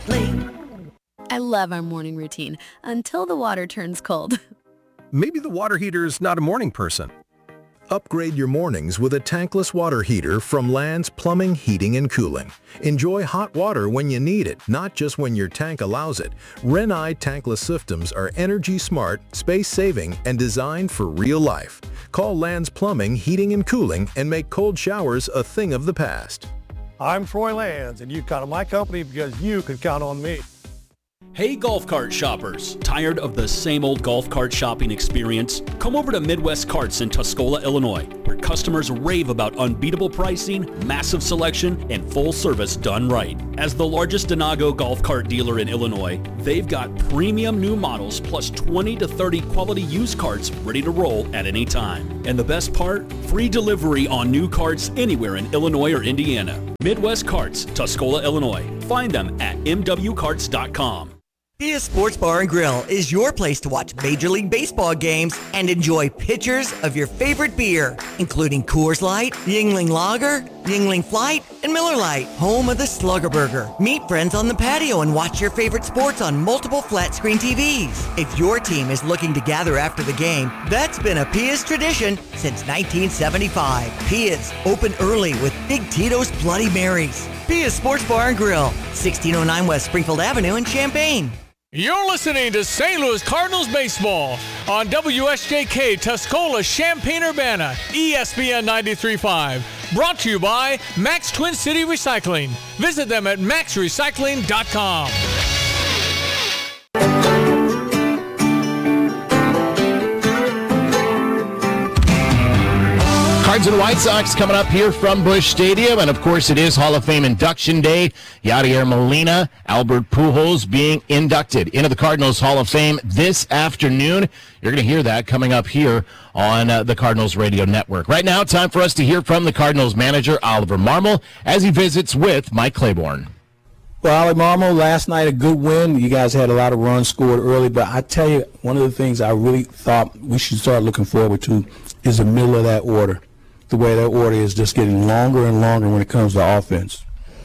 I love our morning routine until the water turns cold. Maybe the water heater's not a morning person. Upgrade your mornings with a tankless water heater from Land's Plumbing, Heating, and Cooling. Enjoy hot water when you need it, not just when your tank allows it. Renai tankless systems are energy smart, space-saving, and designed for real life. Call Land's Plumbing, Heating, and Cooling and make cold showers a thing of the past. I'm Troy Lands, and you count on my company because you can count on me. Hey golf cart shoppers, tired of the same old golf cart shopping experience? Come over to Midwest Carts in Tuscola, Illinois, where customers rave about unbeatable pricing, massive selection, and full service done right. As the largest Denago golf cart dealer in Illinois, they've got premium new models plus 20 to 30 quality used carts ready to roll at any time. And the best part? Free delivery on new carts anywhere in Illinois or Indiana. Midwest Carts, Tuscola, Illinois. Find them at mwcarts.com. Pia Sports Bar and Grill is your place to watch Major League Baseball games and enjoy pitchers of your favorite beer, including Coors Light, Yuengling Lager, Yuengling Flight, and Miller Lite, home of the Slugger Burger. Meet friends on the patio and watch your favorite sports on multiple flat-screen TVs. If your team is looking to gather after the game, that's been a Pia's tradition since 1975. Pia's open early with Big Tito's Bloody Marys. Pia's Sports Bar and Grill, 1609 West Springfield Avenue in Champaign. You're listening to St. Louis Cardinals baseball on WSJK Tuscola, Champaign-Urbana, ESPN 93.5. Brought to you by Max Twin City Recycling. Visit them at maxrecycling.com. Cards and White Sox coming up here from Busch Stadium, and of course it is Hall of Fame induction day. Yadier Molina, Albert Pujols being inducted into the Cardinals Hall of Fame this afternoon. You're going to hear that coming up here on the Cardinals Radio Network. Right now, time for us to hear from the Cardinals manager, Oliver Marmol, as he visits with Mike Claiborne. Well, Oliver Marmol, last night a good win. You guys had a lot of runs scored early, but I tell you, one of the things I really thought we should start looking forward to is the middle of that order. The way that order is just getting longer and longer when it comes to offense.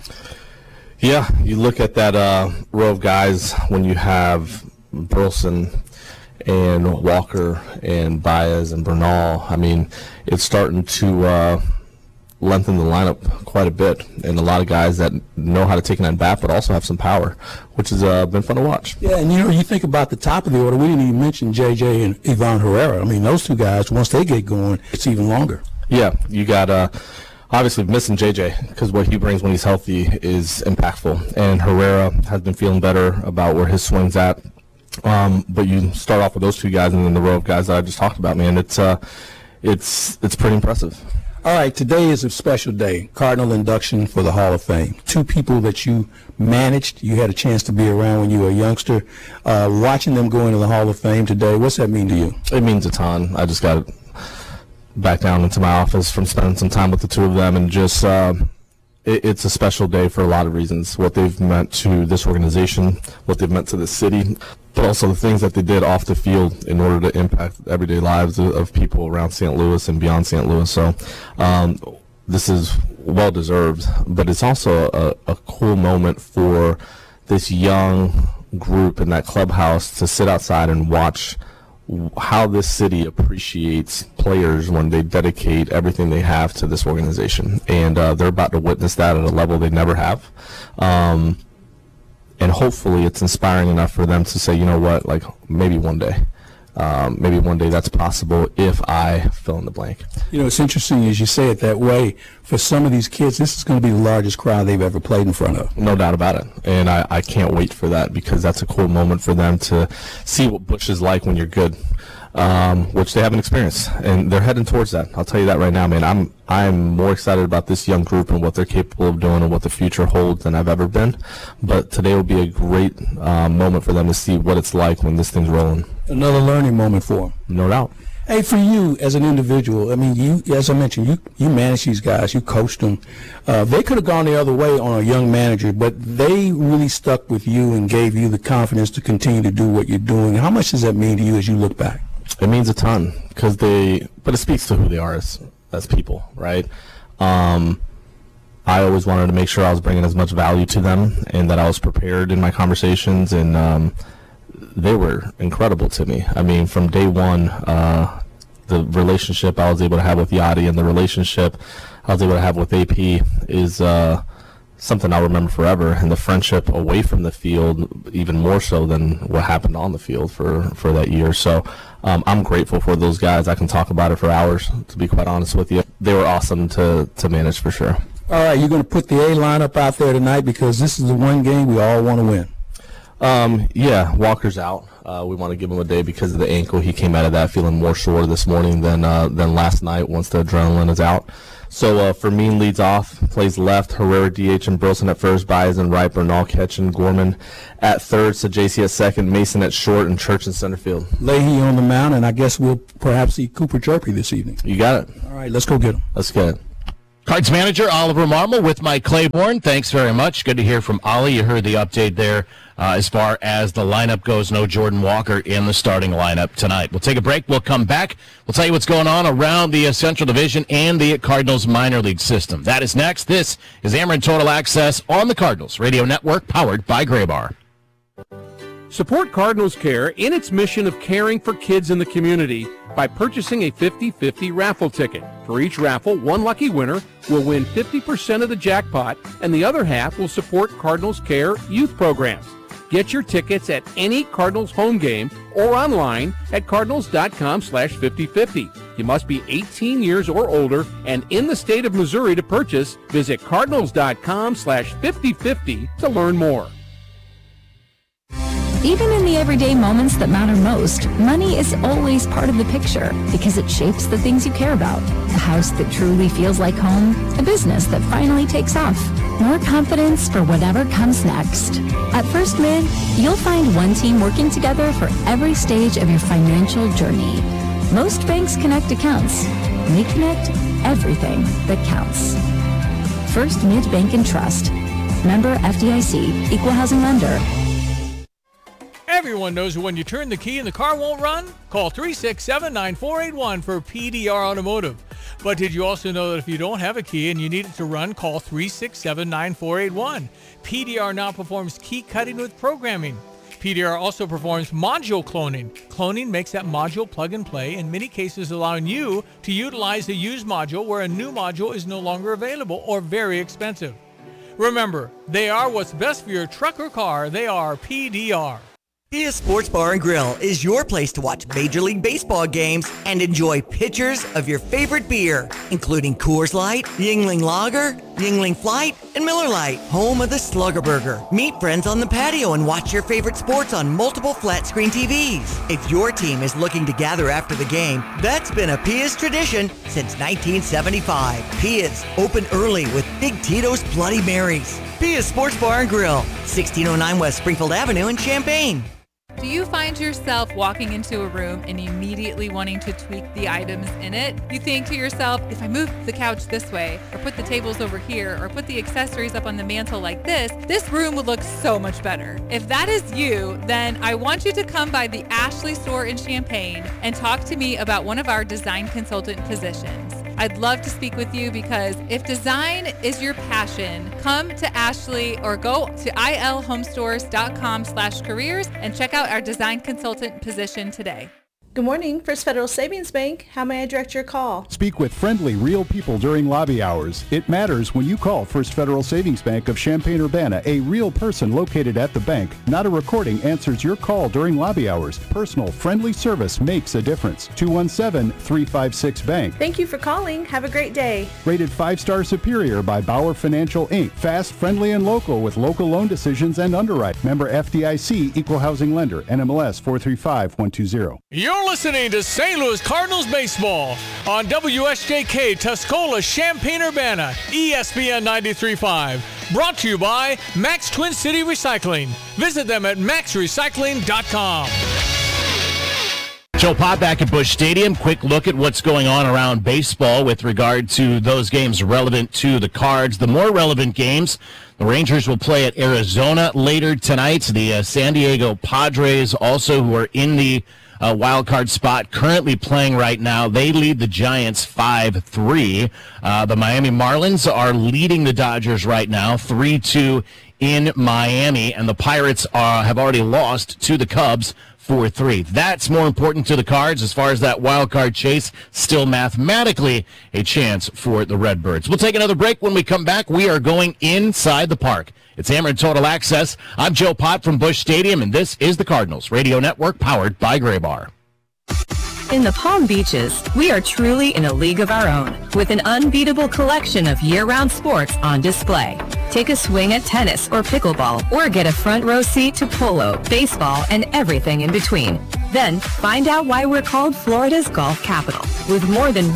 Yeah, you look at that row of guys when you have Burleson and Walker and Baez and Bernal. I mean, it's starting to lengthen the lineup quite a bit, and a lot of guys that know how to take an at-bat but also have some power, which has been fun to watch. Yeah, and you think about the top of the order, we didn't even mention J.J. and Ivan Herrera. I mean, those two guys, once they get going, it's even longer. Yeah, you got obviously missing JJ because what he brings when he's healthy is impactful, and Herrera has been feeling better about where his swing's at. But you start off with those two guys, and then the row of guys that I just talked about. Man, it's pretty impressive. All right, today is a special day, Cardinal induction for the Hall of Fame. Two people that you managed, you had a chance to be around when you were a youngster. Watching them go into the Hall of Fame today, what's that mean to you? It means a ton. I just got back down into my office from spending some time with the two of them, and just it's a special day for a lot of reasons. What they've meant to this organization, what they've meant to the city, but also the things that they did off the field in order to impact everyday lives of people around St. Louis and beyond St. Louis. So this is well deserved, but it's also a cool moment for this young group in that clubhouse to sit outside and watch how this city appreciates players when they dedicate everything they have to this organization. And they're about to witness that at a level they never have. And hopefully it's inspiring enough for them to say, you know what, like maybe one day that's possible if I fill in the blank. You know, it's interesting as you say it that way. For some of these kids, this is going to be the largest crowd they've ever played in front of. No doubt about it. And I can't wait for that, because that's a cool moment for them to see what Busch is like when you're good, which they haven't experienced. And they're heading towards that. I'll tell you that right now, man. I'm more excited about this young group and what they're capable of doing and what the future holds than I've ever been. But today will be a great moment for them to see what it's like when this thing's rolling. Another learning moment for them. No doubt. Hey, for you as an individual, I mean, you, as I mentioned, you manage these guys, you coached them. They could have gone the other way on a young manager, but they really stuck with you and gave you the confidence to continue to do what you're doing. How much does that mean to you as you look back? It means a ton, but it speaks to who they are as people, right? I always wanted to make sure I was bringing as much value to them and that I was prepared in my conversations, and they were incredible to me. I mean, from day one, the relationship I was able to have with Yadi and the relationship I was able to have with AP is something I'll remember forever, and the friendship away from the field even more so than what happened on the field for that year. So I'm grateful for those guys. I can talk about it for hours, to be quite honest with you. They were awesome to manage for sure. All right, you're going to put the A lineup out there tonight because this is the one game we all want to win. Yeah, Walker's out. We want to give him a day because of the ankle. He came out of that feeling more sore this morning than last night once the adrenaline is out. So Fermin leads off, plays left, Herrera DH and Burleson at first, Baez and right, Bernal catching, Gorman at third, Sajaci at second, Mason at short, and Church in center field. Leahy on the mound, and I guess we'll perhaps see Cooper Jerpy this evening. You got it. All right, let's go get him. Let's get it. Cards manager Oliver Marmol with Mike Claiborne. Thanks very much. Good to hear from Ollie. You heard the update there as far as the lineup goes. No Jordan Walker in the starting lineup tonight. We'll take a break. We'll come back. We'll tell you what's going on around the Central Division and the Cardinals minor league system. That is next. This is Ameren Total Access on the Cardinals Radio Network, powered by Graybar. Support Cardinals Care in its mission of caring for kids in the community by purchasing a 50-50 raffle ticket. For each raffle, one lucky winner will win 50% of the jackpot, and the other half will support Cardinals Care youth programs. Get your tickets at any Cardinals home game or online at cardinals.com/5050. You must be 18 years or older and in the state of Missouri to purchase. Visit cardinals.com/5050 to learn more. Even in the everyday moments that matter most, money is always part of the picture because it shapes the things you care about. A house that truly feels like home, a business that finally takes off, more confidence for whatever comes next. At First Mid, you'll find one team working together for every stage of your financial journey. Most banks connect accounts. We connect everything that counts. First Mid Bank and Trust. Member FDIC, Equal Housing Lender. Everyone knows that when you turn the key and the car won't run, call 367-9481 for PDR Automotive. But did you also know that if you don't have a key and you need it to run, call 367-9481. PDR now performs key cutting with programming. PDR also performs module cloning. Cloning makes that module plug and play, in many cases allowing you to utilize a used module where a new module is no longer available or very expensive. Remember, they are what's best for your truck or car. They are PDR. Pia Sports Bar and Grill is your place to watch Major League Baseball games and enjoy pitchers of your favorite beer, including Coors Light, Yuengling Lager, Yuengling Flight, and Miller Lite, home of the Slugger Burger. Meet friends on the patio and watch your favorite sports on multiple flat-screen TVs. If your team is looking to gather after the game, that's been a Pia's tradition since 1975. Pia's, open early with Big Tito's Bloody Marys. Pia's Sports Bar and Grill, 1609 West Springfield Avenue in Champaign. Do you find yourself walking into a room and immediately wanting to tweak the items in it? You think to yourself, if I move the couch this way, or put the tables over here, or put the accessories up on the mantle like this room would look so much better. If that is you, then I want you to come by the Ashley store in Champaign and talk to me about one of our design consultant positions. I'd love to speak with you because if design is your passion, come to Ashley or go to ilhomestores.com/careers and check out our design consultant position today. Good morning, First Federal Savings Bank. How may I direct your call? Speak with friendly, real people during lobby hours. It matters when you call First Federal Savings Bank of Champaign-Urbana. A real person located at the bank, not a recording, answers your call during lobby hours. Personal, friendly service makes a difference. 217-356-BANK. Thank you for calling. Have a great day. Rated 5-star superior by Bauer Financial, Inc. Fast, friendly, and local with local loan decisions and underwrite. Member FDIC, Equal Housing Lender, NMLS 435120. You're listening to St. Louis Cardinals baseball on WSJK Tuscola Champaign-Urbana, ESPN 93.5. Brought to you by Max Twin City Recycling. Visit them at maxrecycling.com. Joe Pop back at Busch Stadium. Quick look at what's going on around baseball with regard to those games relevant to the Cards. The more relevant games, the Rangers will play at Arizona later tonight. The San Diego Padres also, who are in the wild card spot currently playing right now. They lead the Giants 5-3. The Miami Marlins are leading the Dodgers right now 3-2 in Miami, and the Pirates have already lost to the Cubs 4-3. That's more important to the Cards as far as that wild card chase. Still mathematically a chance for the Redbirds. We'll take another break. When we come back, we are going inside the park. It's Ameren Total Access. I'm Joe Pott from Busch Stadium, and this is the Cardinals Radio Network powered by Gray Bar. In the Palm Beaches, we are truly in a league of our own, with an unbeatable collection of year-round sports on display. Take a swing at tennis or pickleball, or get a front row seat to polo, baseball, and everything in between. Then, find out why we're called Florida's golf capital, with more than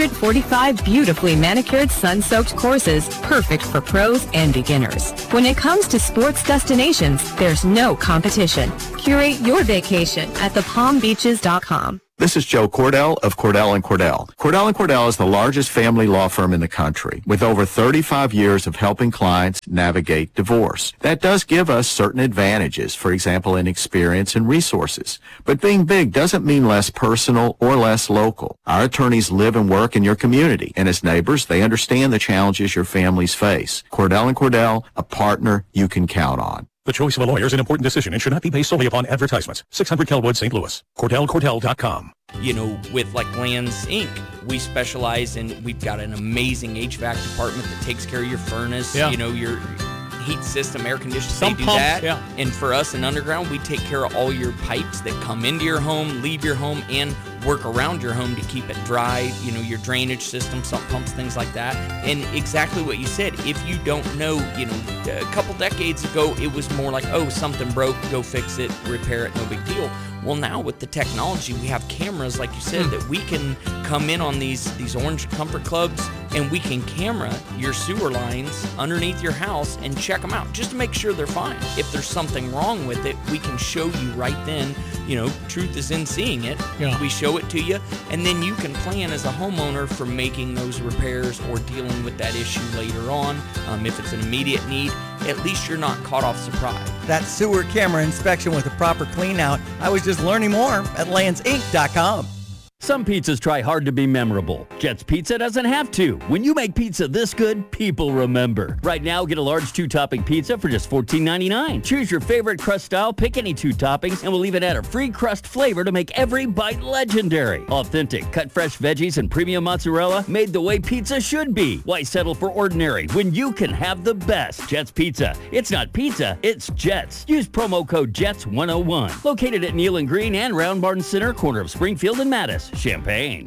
145 beautifully manicured sun-soaked courses, perfect for pros and beginners. When it comes to sports destinations, there's no competition. Curate your vacation at thepalmbeaches.com. This is Joe Cordell of Cordell & Cordell. Cordell & Cordell is the largest family law firm in the country, with over 35 years of helping clients navigate divorce. That does give us certain advantages, for example, in experience and resources. But being big doesn't mean less personal or less local. Our attorneys live and work in your community, and as neighbors, they understand the challenges your families face. Cordell & Cordell, a partner you can count on. The choice of a lawyer is an important decision and should not be based solely upon advertisements. 600 Kellwood, St. Louis. CordellCordell.com. You know, with like Lands Inc., we specialize in, we've got an amazing HVAC department that takes care of your furnace, you know, your heat system, air conditioning, they do pumps, that. And for us in Underground, we take care of all your pipes that come into your home, leave your home, and work around your home to keep it dry, you know, your drainage system, sump pumps, things like that. And exactly what you said, if you don't know, you know, a couple decades ago, it was more like, oh, something broke, go fix it, repair it, no big deal. Well, now with the technology, we have cameras, like you said, that we can come in on these Orange Comfort Clubs, and we can camera your sewer lines underneath your house and check them out just to make sure they're fine. If there's something wrong with it, we can show you right then. You know, truth is in seeing it. Yeah. We show it to you, and then you can plan as a homeowner for making those repairs or dealing with that issue later on. If it's an immediate need, at least you're not caught off surprise. That sewer camera inspection with a proper clean out. I was just learning more at landsinc.com. Some pizzas try hard to be memorable. Jet's Pizza doesn't have to. When you make pizza this good, people remember. Right now, get a large 2-topping pizza for just $14.99. Choose your favorite crust style, pick any 2 toppings, and we'll even add a free crust flavor to make every bite legendary. Authentic, cut fresh veggies and premium mozzarella made the way pizza should be. Why settle for ordinary when you can have the best? Jet's Pizza. It's not pizza, it's Jets. Use promo code JETS101. Located at Neal and Green and Round Barn Center, corner of Springfield and Mattis. Champaign.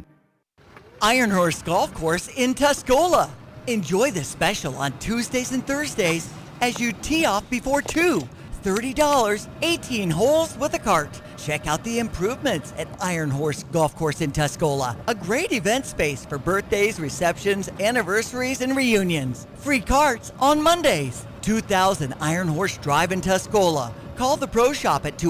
Iron Horse Golf Course in Tuscola. Enjoy the special on Tuesdays and Thursdays as you tee off before 2. $30, 18 holes with a cart. Check out the improvements at Iron Horse Golf Course in Tuscola. A great event space for birthdays, receptions, anniversaries, and reunions. Free carts on Mondays. 2000 Iron Horse Drive in Tuscola. Call the Pro Shop at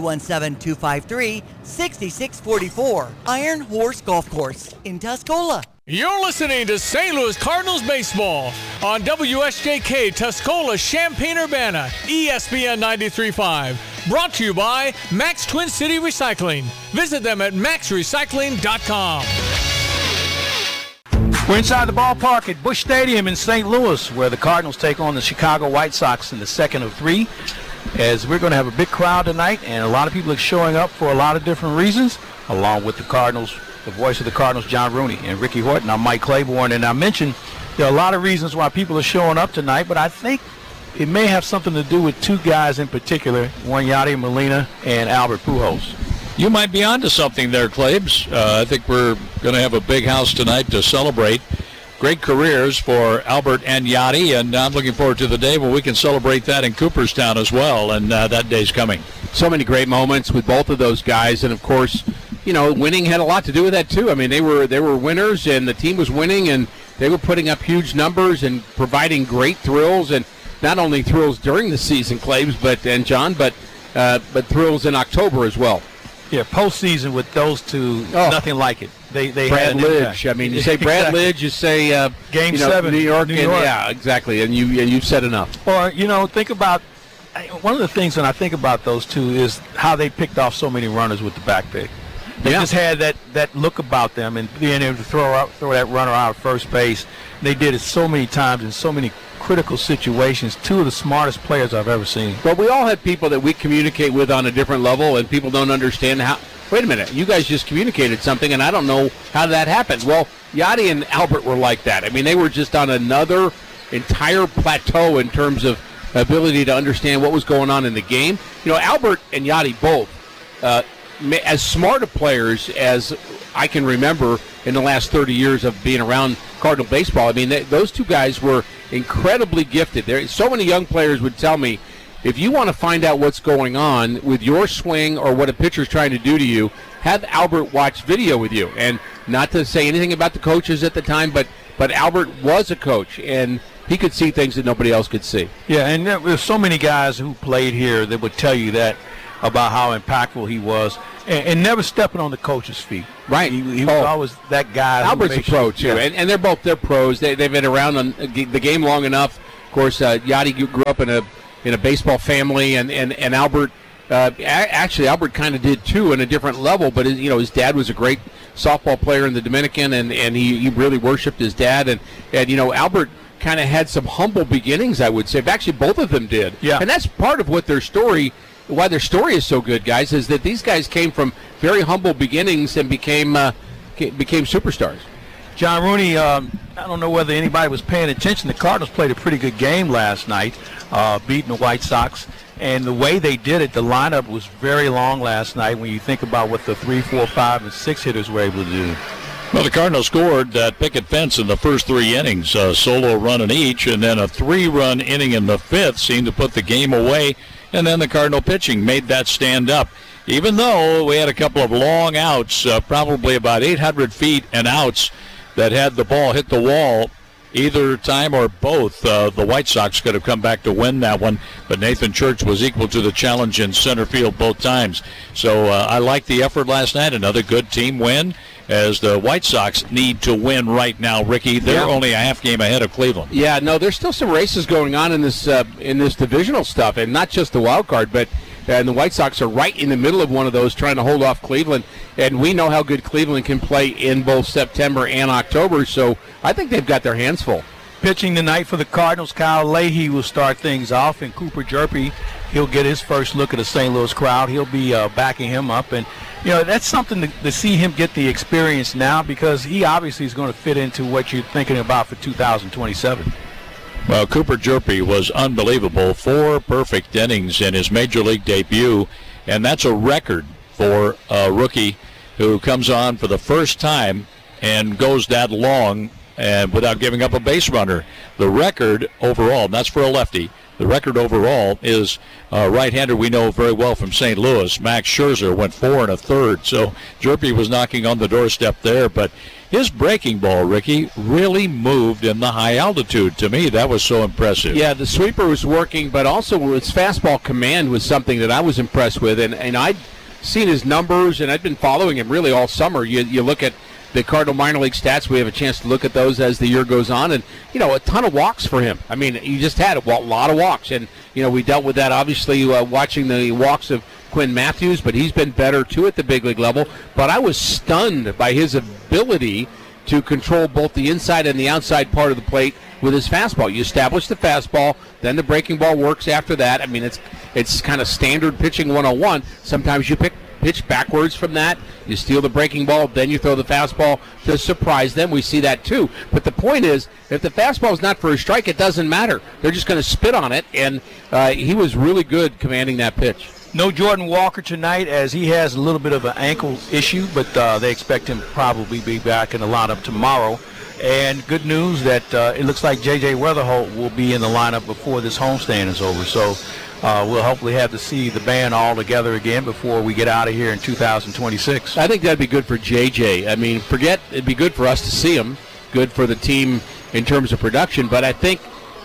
217-253-6644. Iron Horse Golf Course in Tuscola. You're listening to St. Louis Cardinals baseball on WSJK Tuscola, Champaign-Urbana, ESPN 93.5. Brought to you by Max Twin City Recycling. Visit them at maxrecycling.com. We're inside the ballpark at Busch Stadium in St. Louis, where the Cardinals take on the Chicago White Sox in the second of 3. As we're going to have a big crowd tonight, and a lot of people are showing up for a lot of different reasons, along with the Cardinals, the voice of the Cardinals, John Rooney, and Ricky Horton. I'm Mike Claiborne, and I mentioned there are a lot of reasons why people are showing up tonight, but I think it may have something to do with 2 guys in particular, one Yadier Molina and Albert Pujols. You might be onto something there, Claibs. I think we're going to have a big house tonight to celebrate great careers for Albert and Yadi, and I'm looking forward to the day when we can celebrate that in Cooperstown as well, and that day's coming. So many great moments with both of those guys, and of course, you know, winning had a lot to do with that too. I mean, they were winners, and the team was winning, and they were putting up huge numbers and providing great thrills, and not only thrills during the season, Claibs, but thrills in October as well. Yeah, postseason with those two, nothing like it. They Brad Lidge. I mean, you say Brad Lidge, you say Game 7, New York. Yeah, exactly. And you've said enough. Or think about one of the things when I think about those two is how they picked off so many runners with the back pick. They just had that look about them, and being able to throw that runner out of first base. They did it so many times in so many critical situations. Two of the smartest players I've ever seen. But we all have people that we communicate with on a different level, and people don't understand how. Wait a minute, you guys just communicated something, and I don't know how that happened. Well, Yadi and Albert were like that. I mean, they were just on another entire plateau in terms of ability to understand what was going on in the game. You know, Albert and Yadi both, as smart of players as I can remember in the last 30 years of being around Cardinal baseball. I mean, those two guys were incredibly gifted. So many young players would tell me, if you want to find out what's going on with your swing or what a pitcher's trying to do to you, have Albert watch video with you. And not to say anything about the coaches at the time, but Albert was a coach, and he could see things that nobody else could see. Yeah, and there's so many guys who played here that would tell you that about how impactful he was, and never stepping on the coach's feet. Right. He was always that guy. Albert's a pro, too, and they're pros. They've been around on the game long enough. Of course, Yadi grew up in a baseball family, and Albert, actually Albert kind of did too in a different level, but his dad was a great softball player in the Dominican, and he really worshipped his dad, and Albert kind of had some humble beginnings, I would say. Actually, both of them did. Yeah. And that's part of what why their story is so good, guys, is that these guys came from very humble beginnings and became superstars. John Rooney, I don't know whether anybody was paying attention. The Cardinals played a pretty good game last night, beating the White Sox. And the way they did it, the lineup was very long last night when you think about what the 3, 4, 5, and 6 hitters were able to do. Well, the Cardinals scored that picket fence in the first 3 innings, a solo run in each, and then a 3-run inning in the 5th seemed to put the game away, and then the Cardinal pitching made that stand up. Even though we had a couple of long outs, probably about 800 feet and outs, that had the ball hit the wall either time or both, the White Sox could have come back to win that one, but Nathan Church was equal to the challenge in center field both times. So I liked the effort last night. Another good team win, as the White Sox need to win right now, Ricky. They're only a half game ahead of Cleveland. Yeah, no, there's still some races going on in this divisional stuff, and not just the wild card, but and the White Sox are right in the middle of one of those, trying to hold off Cleveland. And we know how good Cleveland can play in both September and October, so I think they've got their hands full. Pitching tonight for the Cardinals, Kyle Leahy will start things off, and Cooper Jerpy, he'll get his first look at the St. Louis crowd. He'll be backing him up, and that's something to see him get the experience now, because he obviously is going to fit into what you're thinking about for 2027. Well, Cooper Jerpy was unbelievable. 4 perfect innings in his major league debut, and that's a record for a rookie who comes on for the first time and goes that long and without giving up a base runner. The record overall, and that's for a lefty, the record overall is right-hander we know very well from St. Louis. Max Scherzer went 4 1/3, so Jerpy was knocking on the doorstep there, but his breaking ball, Ricky, really moved in the high altitude. To me, that was so impressive. Yeah, the sweeper was working, but also its fastball command was something that I was impressed with. And I'd seen his numbers, and I'd been following him really all summer. You look at the Cardinal minor league stats. We have a chance to look at those as the year goes on. And, a ton of walks for him. I mean, he just had a lot of walks. And, we dealt with that, obviously, watching the walks of Quinn Matthews, but he's been better, too, at the big league level. But I was stunned by his ability to control both the inside and the outside part of the plate with his fastball. You establish the fastball, then the breaking ball works after that. I mean, it's kind of standard pitching 101. Sometimes you pitch backwards from that. You steal the breaking ball, then you throw the fastball to surprise them. We see that, too. But the point is, if the fastball is not for a strike, it doesn't matter. They're just going to spit on it, and he was really good commanding that pitch. No Jordan Walker tonight, as he has a little bit of an ankle issue, but they expect him to probably be back in the lineup tomorrow. And good news that it looks like J.J. Weatherholt will be in the lineup before this homestand is over. So we'll hopefully have to see the band all together again before we get out of here in 2026. I think that'd be good for J.J. I mean, it'd be good for us to see him, good for the team in terms of production, but I think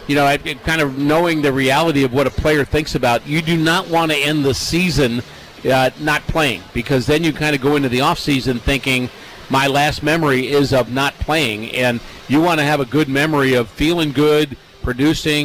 kind of knowing the reality of what a player thinks about, you do not want to end the season not playing, because then you kind of go into the offseason thinking, my last memory is of not playing, and you want to have a good memory of feeling good, producing,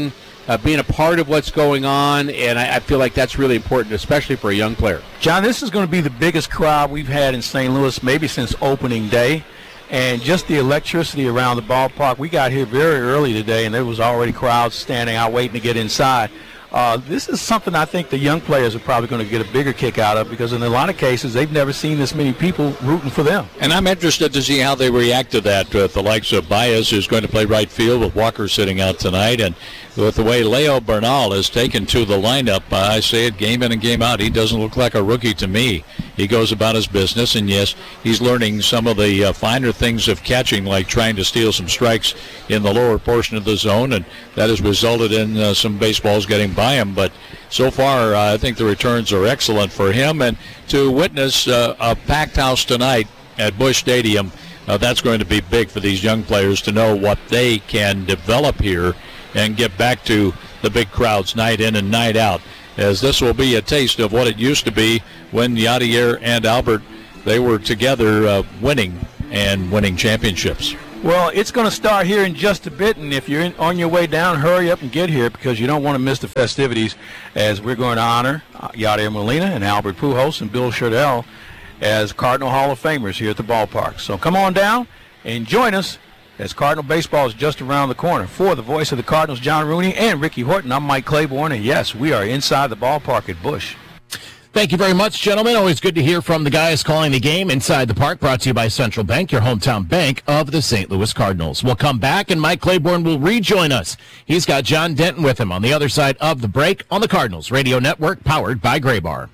being a part of what's going on, and I feel like that's really important, especially for a young player. John, this is going to be the biggest crowd we've had in St. Louis maybe since opening day. And just the electricity around the ballpark. We got here very early today, and there was already crowds standing out waiting to get inside. This is something I think the young players are probably going to get a bigger kick out of, because in a lot of cases they've never seen this many people rooting for them. And I'm interested to see how they react to that with the likes of Baez, who's going to play right field with Walker sitting out tonight, and with the way Leo Bernal is taken to the lineup. I say it game in and game out. He doesn't look like a rookie to me. He goes about his business, and yes, he's learning some of the finer things of catching, like trying to steal some strikes in the lower portion of the zone, and that has resulted in some baseballs getting by him. But so far, I think the returns are excellent for him. And to witness a packed house tonight at Busch Stadium, that's going to be big for these young players to know what they can develop here and get back to the big crowds night in and night out, as this will be a taste of what it used to be when Yadier and Albert, they were together winning championships. Well, it's going to start here in just a bit, and if you're on your way down, hurry up and get here, because you don't want to miss the festivities, as we're going to honor Yadier Molina and Albert Pujols and Bill Schertell as Cardinal Hall of Famers here at the ballpark. So come on down and join us, as Cardinal baseball is just around the corner. For the voice of the Cardinals, John Rooney and Ricky Horton, I'm Mike Claiborne, and yes, we are inside the ballpark at Busch. Thank you very much, gentlemen. Always good to hear from the guys calling the game inside the park, brought to you by Central Bank, your hometown bank of the St. Louis Cardinals. We'll come back, and Mike Claiborne will rejoin us. He's got John Denton with him on the other side of the break on the Cardinals Radio Network, powered by Graybar.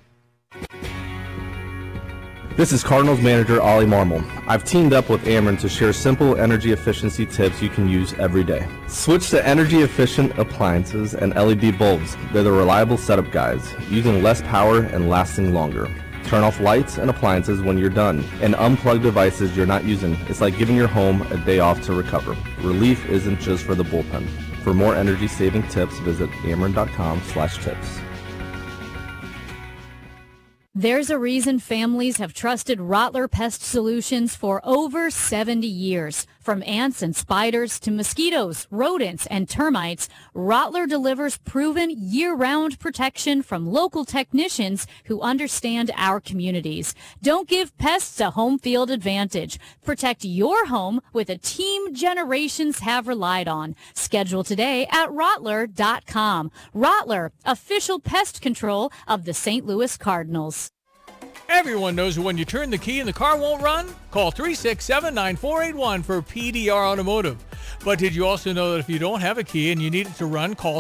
This is Cardinals manager Ollie Marmol. I've teamed up with Ameren to share simple energy efficiency tips you can use every day. Switch to energy efficient appliances and LED bulbs. They're the reliable setup guides, using less power and lasting longer. Turn off lights and appliances when you're done, and unplug devices you're not using. It's like giving your home a day off to recover. Relief isn't just for the bullpen. For more energy saving tips, visit ameren.com/tips. There's a reason families have trusted Rottler Pest Solutions for over 70 years. From ants and spiders to mosquitoes, rodents, and termites, Rottler delivers proven year-round protection from local technicians who understand our communities. Don't give pests a home field advantage. Protect your home with a team generations have relied on. Schedule today at Rottler.com. Rottler, official pest control of the St. Louis Cardinals. Everyone knows when you turn the key and the car won't run? Call 367-9481 for PDR Automotive. But did you also know that if you don't have a key and you need it to run, call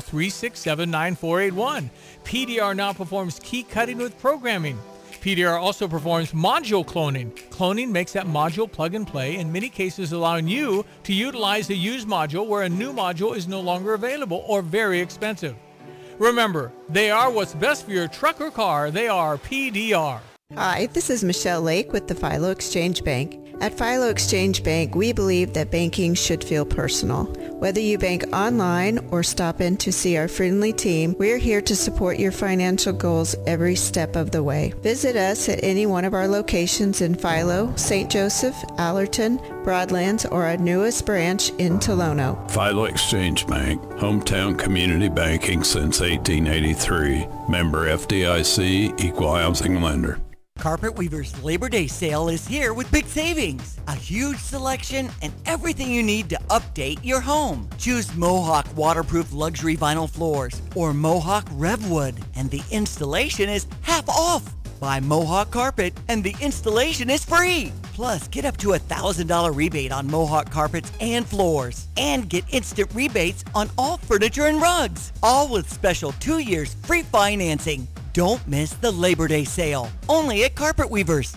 367-9481. PDR now performs key cutting with programming. PDR also performs module cloning. Cloning makes that module plug and play, in many cases allowing you to utilize a used module where a new module is no longer available or very expensive. Remember, they are what's best for your truck or car. They are PDR. Hi, this is Michelle Lake with the Philo Exchange Bank. At Philo Exchange Bank, we believe that banking should feel personal. Whether you bank online or stop in to see our friendly team, we're here to support your financial goals every step of the way. Visit us at any one of our locations in Philo, St. Joseph, Allerton, Broadlands, or our newest branch in Tolono. Philo Exchange Bank, hometown community banking since 1883. Member FDIC, equal housing lender. Carpet Weaver's Labor Day sale is here with big savings. A huge selection and everything you need to update your home. Choose Mohawk waterproof luxury vinyl floors or Mohawk Revwood, and the installation is half off. Buy Mohawk carpet and the installation is free. Plus, get up to $1,000 rebate on Mohawk carpets and floors. And get instant rebates on all furniture and rugs. All with special 2 years free financing. Don't miss the Labor Day sale, only at Carpet Weavers.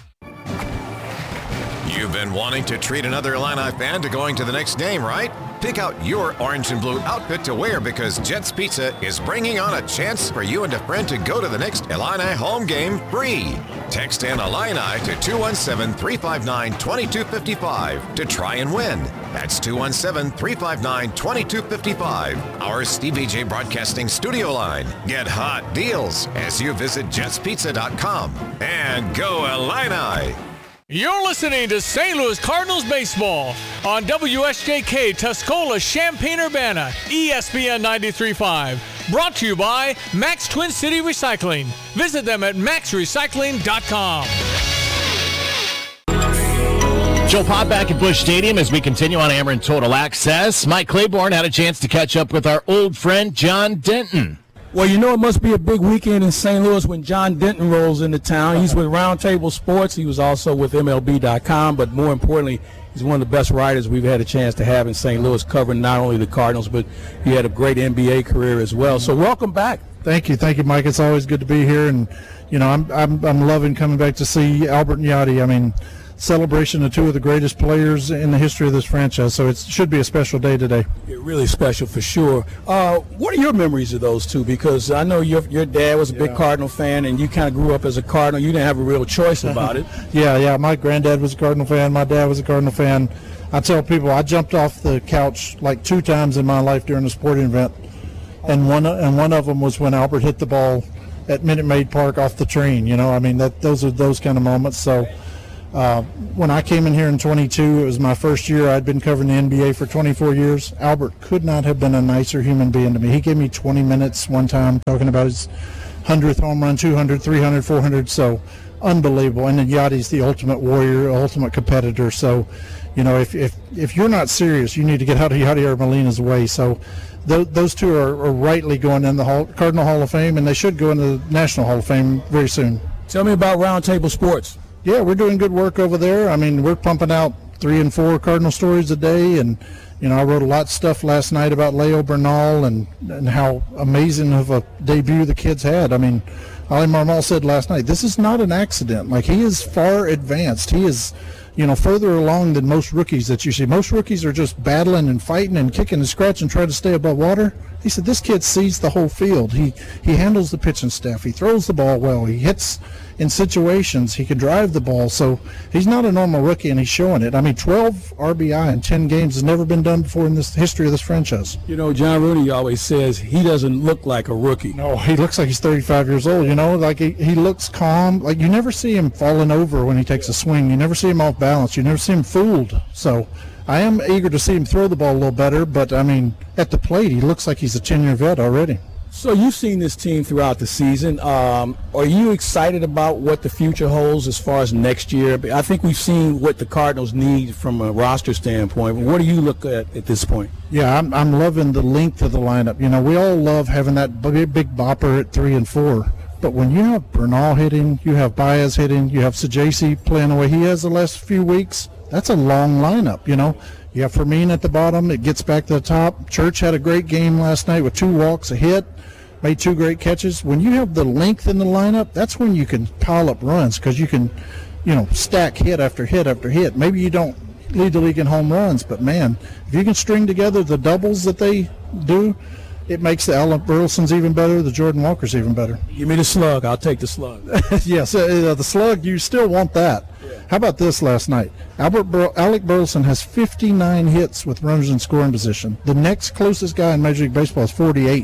You've been wanting to treat another Illini fan to going to the next game, right? Pick out your orange and blue outfit to wear, because Jet's Pizza is bringing on a chance for you and a friend to go to the next Illini home game free. Text in Illini to 217-359-2255 to try and win. That's 217-359-2255. Our Stevie J Broadcasting studio line. Get hot deals as you visit jetspizza.com. And go Illini! You're listening to St. Louis Cardinals baseball on WSJK Tuscola, Champaign-Urbana, ESPN 93.5. Brought to you by Max Twin City Recycling. Visit them at maxrecycling.com. Joe Pop back at Busch Stadium as we continue on Ameren Total Access. Mike Claiborne had a chance to catch up with our old friend John Denton. Well, you know it must be a big weekend in St. Louis when John Denton rolls into town. He's with Roundtable Sports. He was also with MLB.com, but more importantly, he's one of the best writers we've had a chance to have in St. Louis, covering not only the Cardinals, but he had a great NBA career as well. So welcome back. Thank you, Mike. It's always good to be here, and you know I'm loving coming back to see Albert and Yadi. I mean, celebration of two of the greatest players in the history of this franchise. So it should be a special day today. Really special for sure. What are your memories of those two? Because I know your dad was a big Cardinal fan, and you kind of grew up as a Cardinal. You didn't have a real choice about it. Yeah. My granddad was a Cardinal fan. My dad was a Cardinal fan. I tell people I jumped off the couch like 2 times in my life during a sporting event, and one of them was when Albert hit the ball at Minute Maid Park off the train. You know, I mean those are those kind of moments. So. When I came in here in 22, it was my first year. I'd been covering the NBA for 24 years. Albert could not have been a nicer human being to me. He gave me 20 minutes one time talking about his 100th home run, 200, 300, 400. So unbelievable. And then Yadi's the ultimate warrior, ultimate competitor. So, you know, if you're not serious, you need to get out of Yadier Molina's way. So those two are rightly going in the Cardinal Hall of Fame, and they should go into the National Hall of Fame very soon. Tell me about Roundtable Sports. Yeah, we're doing good work over there. I mean, we're pumping out 3 and 4 Cardinal stories a day, and you know, I wrote a lot of stuff last night about Leo Bernal and how amazing of a debut the kids had. I mean, Ali Marmol said last night, this is not an accident. Like, he is far advanced. He is, you know, further along than most rookies that you see. Most rookies are just battling and fighting and kicking and scratching, trying to stay above water. He said this kid sees the whole field. He handles the pitching staff. He throws the ball well. He hits in situations. He can drive the ball. So he's not a normal rookie, and he's showing it. I mean, 12 RBI in 10 games has never been done before in this history of this franchise. You know, John Rooney always says he doesn't look like a rookie. No, he looks like he's 35 years old, you know, like he looks calm. Like, you never see him falling over when he takes a swing. You never see him off balance. You never see him fooled. So I am eager to see him throw the ball a little better, but, I mean, at the plate, he looks like he's a 10-year vet already. So you've seen this team throughout the season. Are you excited about what the future holds as far as next year? I think we've seen what the Cardinals need from a roster standpoint. What do you look at this point? Yeah, I'm loving the length of the lineup. You know, we all love having that big bopper at 3 and 4. But when you have Bernal hitting, you have Baez hitting, you have Sajaci playing the way he has the last few weeks, that's a long lineup, you know. You have Fermin at the bottom. It gets back to the top. Church had a great game last night with 2 walks, a hit, made 2 great catches. When you have the length in the lineup, that's when you can pile up runs, because you can, you know, stack hit after hit after hit. Maybe you don't lead the league in home runs, but, man, if you can string together the doubles that they do, it makes the Alec Burlesons even better, the Jordan Walkers even better. Give me the slug. I'll take the slug. Yes, the slug, you still want that. Yeah. How about this last night? Alec Burleson has 59 hits with runners in scoring position. The next closest guy in Major League Baseball is 48.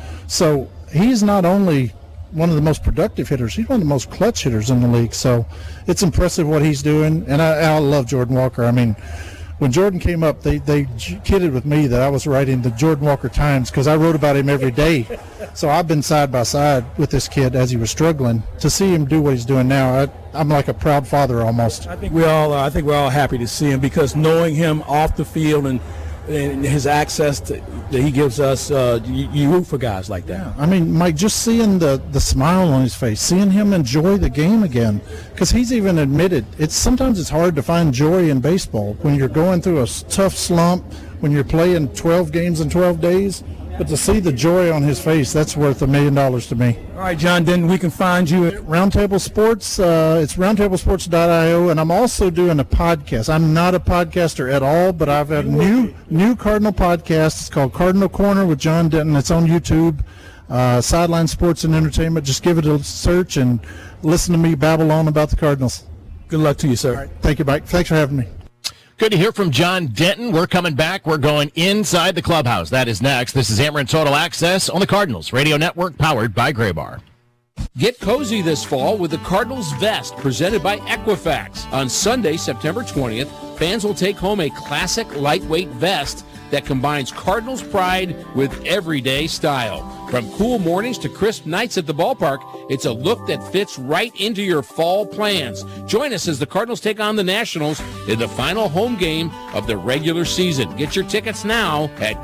So he's not only one of the most productive hitters, he's one of the most clutch hitters in the league. So it's impressive what he's doing. And I love Jordan Walker. I mean, when Jordan came up, they kidded with me that I was writing the Jordan Walker Times, because I wrote about him every day. So I've been side by side with this kid as he was struggling. To see him do what he's doing now, I'm like a proud father almost. I think we're all happy to see him, because knowing him off the field and his access that he gives us, you root for guys like that. Yeah. I mean, Mike, just seeing the smile on his face, seeing him enjoy the game again, because he's even admitted sometimes it's hard to find joy in baseball when you're going through a tough slump, when you're playing 12 games in 12 days. But to see the joy on his face, that's worth $1 million to me. All right, John Denton, we can find you at Roundtable Sports. It's roundtablesports.io, and I'm also doing a podcast. I'm not a podcaster at all, but I've had a new Cardinal podcast. It's called Cardinal Corner with John Denton. It's on YouTube. Sideline Sports and Entertainment. Just give it a search and listen to me babble on about the Cardinals. Good luck to you, sir. All right. Thank you, Mike. Thanks for having me. Good to hear from John Denton. We're coming back. We're going inside the clubhouse. That is next. This is Ameren Total Access on the Cardinals Radio Network, powered by Graybar. Get cozy this fall with the Cardinals vest presented by Equifax. On Sunday, September 20th, fans will take home a classic lightweight vest that combines Cardinals pride with everyday style. From cool mornings to crisp nights at the ballpark, it's a look that fits right into your fall plans. Join us as the Cardinals take on the Nationals in the final home game of the regular season. Get your tickets now at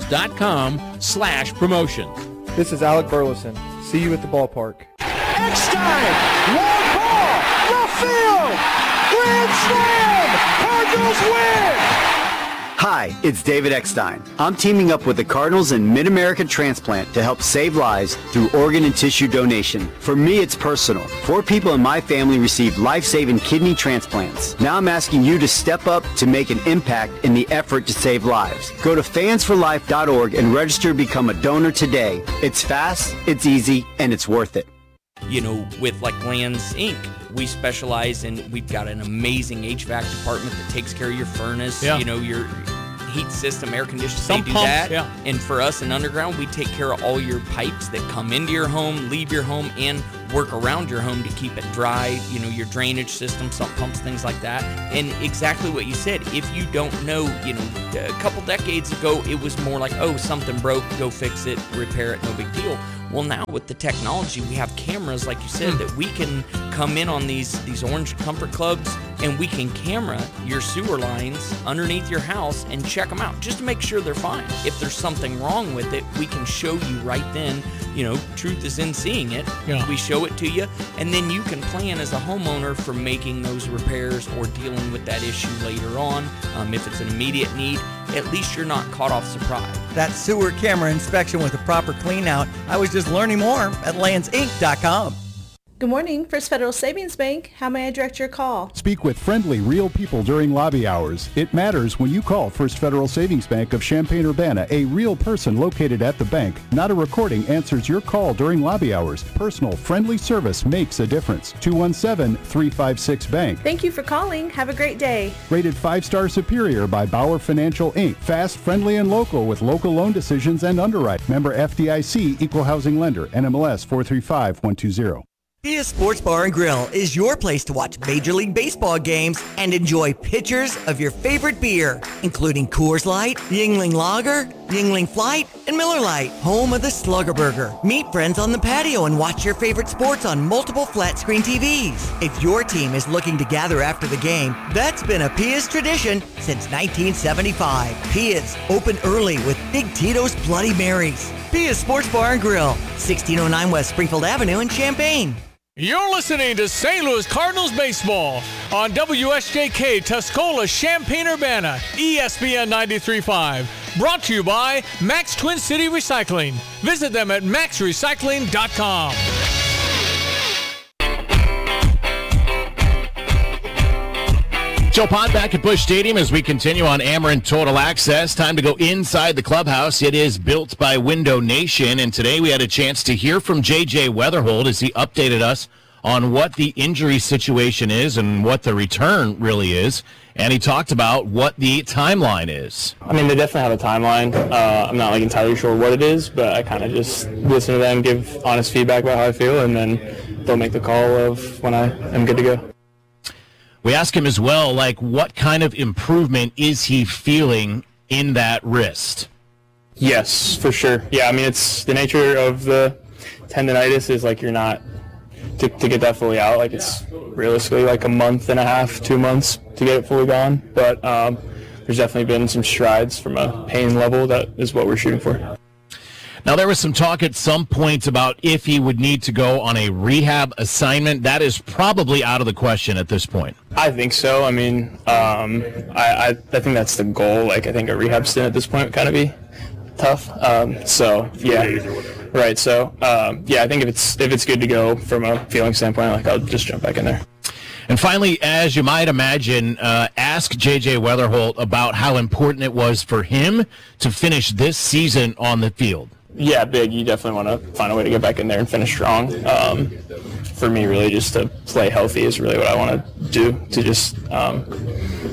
cardinals.com/promotions. This is Alec Burleson. See you at the ballpark. Eckstein, long ball, left field, grand slam, Cardinals win! Hi, it's David Eckstein. I'm teaming up with the Cardinals and Mid-America Transplant to help save lives through organ and tissue donation. For me, it's personal. 4 people in my family received life-saving kidney transplants. Now I'm asking you to step up to make an impact in the effort to save lives. Go to fansforlife.org and register to become a donor today. It's fast, it's easy, and it's worth it. You know, with like Lands Inc., we specialize in, we've got an amazing HVAC department that takes care of your furnace, you know, your heat system, air conditioning, they do that. Yeah. And for us in Underground, we take care of all your pipes that come into your home, leave your home, and work around your home to keep it dry, you know, your drainage system, sump pumps, things like that. And exactly what you said, if you don't know, you know, a couple decades ago, it was more like, oh, something broke, go fix it, repair it, no big deal. Well, now with the technology, we have cameras, like you said, that we can come in on these Orange Comfort Clubs, and we can camera your sewer lines underneath your house and check them out just to make sure they're fine. If there's something wrong with it, we can show you right then. You know, truth is in seeing it. Yeah. We show it to you, and then you can plan as a homeowner for making those repairs or dealing with that issue later on. If it's an immediate need, at least you're not caught off surprise. That sewer camera inspection with a proper clean out. I was just learning more at landsinc.com. Good morning, First Federal Savings Bank. How may I direct your call? Speak with friendly, real people during lobby hours. It matters when you call First Federal Savings Bank of Champaign-Urbana. A real person located at the bank. Not a recording answers your call during lobby hours. Personal, friendly service makes a difference. 217-356-BANK. Thank you for calling. Have a great day. Rated 5-star superior by Bauer Financial, Inc. Fast, friendly, and local with local loan decisions and underwrite. Member FDIC, Equal Housing Lender. NMLS 435120. Pia Sports Bar and Grill is your place to watch Major League Baseball games and enjoy pitchers of your favorite beer, including Coors Light, Yuengling Lager, Yuengling Flight, and Miller Lite, home of the Slugger Burger. Meet friends on the patio and watch your favorite sports on multiple flat-screen TVs. If your team is looking to gather after the game, that's been a Pia's tradition since 1975. Pia's, open early with Big Tito's Bloody Marys. Pia's Sports Bar and Grill, 1609 West Springfield Avenue in Champaign. You're listening to St. Louis Cardinals baseball on WSJK Tuscola Champaign-Urbana, ESPN 93.5. Brought to you by Max Twin City Recycling. Visit them at maxrecycling.com. Joe Pond back at Busch Stadium as we continue on Ameren Total Access. Time to go inside the clubhouse. It is built by Window Nation, and today we had a chance to hear from J.J. Weatherhold as he updated us on what the injury situation is and what the return really is, and he talked about what the timeline is. I mean, they definitely have a timeline. I'm not entirely sure what it is, but I kind of just listen to them, give honest feedback about how I feel, and then they'll make the call of when I am good to go. We ask him as well, what kind of improvement is he feeling in that wrist? Yes, for sure. Yeah, I mean, it's the nature of the tendonitis is you're not, to get that fully out, it's realistically a month and a half, 2 months to get it fully gone. But there's definitely been some strides from a pain level that is what we're shooting for. Now, there was some talk at some point about if he would need to go on a rehab assignment. That is probably out of the question at this point. I think so. I mean, I think that's the goal. I think a rehab stint at this point would kind of be tough. So, yeah. Right. So, yeah, I think if it's good to go from a feeling standpoint, I'll just jump back in there. And finally, as you might imagine, ask J.J. Weatherhold about how important it was for him to finish this season on the field. Yeah, big. You definitely want to find a way to get back in there and finish strong. For me, really, just to play healthy is really what I want to do, to just,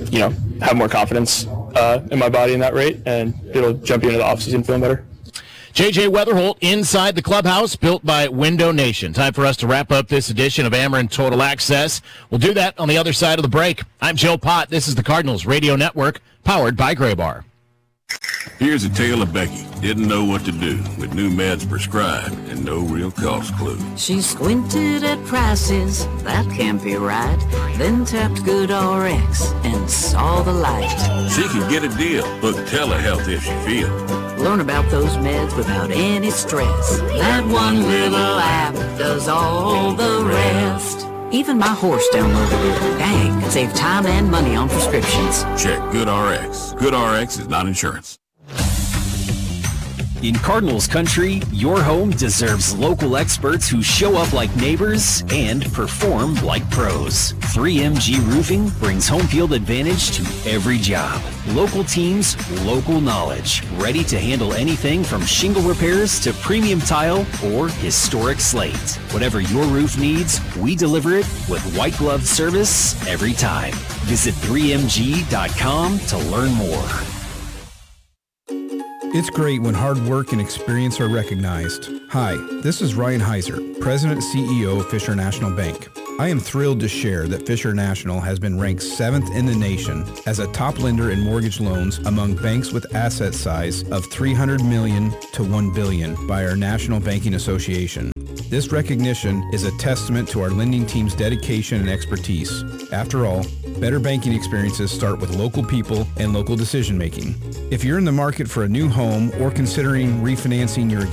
have more confidence in my body in that rate, and it'll jump you into the offseason feeling better. J.J. Weatherholt inside the clubhouse, built by Window Nation. Time for us to wrap up this edition of Ameren Total Access. We'll do that on the other side of the break. I'm Joe Pott. This is the Cardinals Radio Network, powered by Graybar. Here's a tale of Becky. Didn't know what to do with new meds prescribed and no real cost clue. She squinted at prices, that can't be right. Then tapped GoodRx and saw the light. She can get a deal. Book telehealth if she feels. Learn about those meds without any stress. That one little app does all the rest. Even my horse downloaded it. Dang, could save time and money on prescriptions. Check GoodRx. GoodRx is not insurance. In Cardinals country, your home deserves local experts who show up like neighbors and perform like pros. 3MG Roofing brings home field advantage to every job. Local teams, local knowledge. Ready to handle anything from shingle repairs to premium tile or historic slate. Whatever your roof needs, we deliver it with white glove service every time. Visit 3mg.com to learn more. It's great when hard work and experience are recognized. Hi, this is Ryan Heiser, President and CEO of Fisher National Bank. I am thrilled to share that Fisher National has been ranked 7th in the nation as a top lender in mortgage loans among banks with asset size of $300 million to $1 billion by our National Banking Association. This recognition is a testament to our lending team's dedication and expertise. After all, better banking experiences start with local people and local decision making. If you're in the market for a new home or considering refinancing your